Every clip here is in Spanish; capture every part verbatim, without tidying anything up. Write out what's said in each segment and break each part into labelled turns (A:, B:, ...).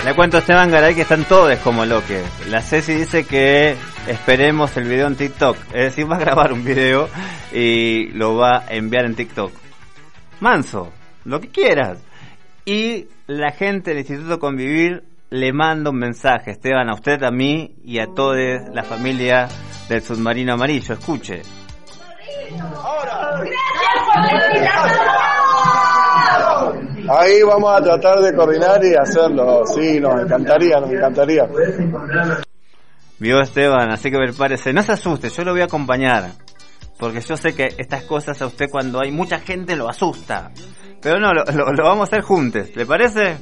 A: Le cuento a Esteban Garay que están todos como loques. La Ceci dice que esperemos el video en TikTok. Es decir, va a grabar un video y lo va a enviar en TikTok. Manso, lo que quieras. Y la gente del Instituto Convivir le manda un mensaje, Esteban, a usted, a mí y a toda la familia del Submarino Amarillo. Escuche.
B: Ahora. Gracias por la invitación. Ahí vamos a tratar de coordinar y hacerlo. Sí, nos encantaría, nos encantaría.
A: Vio, Esteban, así que prepárese. No se asuste, yo lo voy a acompañar. Porque yo sé que estas cosas a usted cuando hay mucha gente lo asusta. Pero no, lo, lo, lo vamos a hacer juntos, ¿le parece?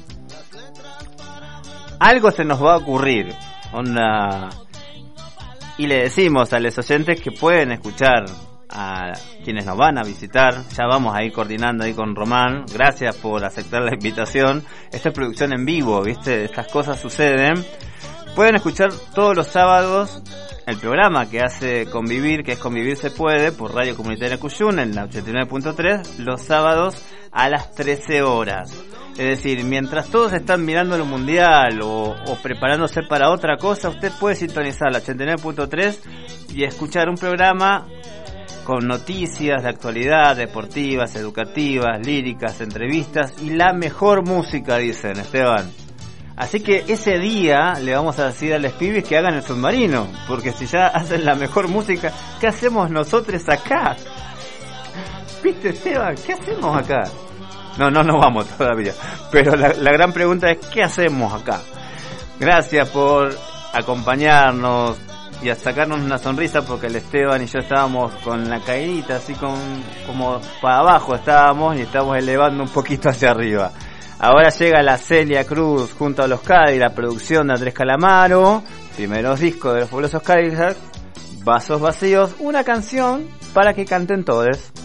A: Algo se nos va a ocurrir. Una... Y le decimos a los oyentes que pueden escuchar a quienes nos van a visitar. Ya vamos a ir coordinando ahí con Román. Gracias por aceptar la invitación. Esta es producción en vivo, ¿viste? Estas cosas suceden. Pueden escuchar todos los sábados el programa que hace Convivir, que es Convivir se puede, por Radio Comunitaria Cuyún, en la ochenta y nueve punto tres, los sábados a las trece horas. Es decir, mientras todos están mirando el Mundial o, o preparándose para otra cosa, usted puede sintonizar la ochenta y nueve punto tres y escuchar un programa con noticias de actualidad, deportivas, educativas, líricas, entrevistas y la mejor música, dicen, Esteban. Así que ese día le vamos a decir a los pibes que hagan el submarino, porque si ya hacen la mejor música, ¿qué hacemos nosotros acá? ¿Viste, Esteban? ¿Qué hacemos acá? No, no nos vamos todavía, pero la, la gran pregunta es ¿qué hacemos acá? Gracias por acompañarnos y a sacarnos una sonrisa, porque el Esteban y yo estábamos con la caída así con, como para abajo estábamos y estábamos elevando un poquito hacia arriba. Ahora llega la Celia Cruz junto a los Cádiz, la producción de Andrés Calamaro, primeros discos de los fabulosos Cádiz, Vasos Vacíos, una canción para que canten todos.